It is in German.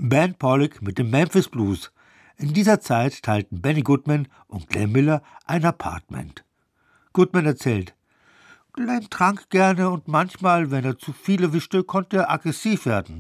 Ben Pollock mit dem Memphis Blues. In dieser Zeit teilten Benny Goodman und Glenn Miller ein Apartment. Goodman erzählt: Glenn trank gerne und manchmal, wenn er zu viel erwischte, konnte er aggressiv werden.